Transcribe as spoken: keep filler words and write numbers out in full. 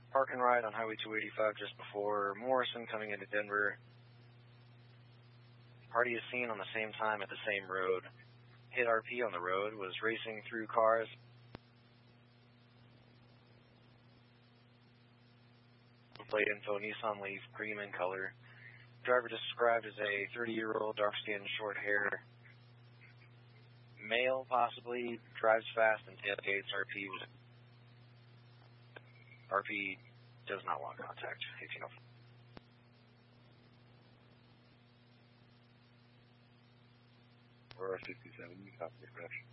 Park and ride on Highway two eighty-five just before Morrison coming into Denver. Party is seen on the same time at the same road. Hit R P on the road, was racing through cars. Plate info, Nissan Leaf, cream in color. Driver described as a thirty-year-old, dark skin, short hair. Male, possibly, drives fast and tailgates. R P was... R P does not want contact, if you know. Aurora sixty-seven, you copy the crash.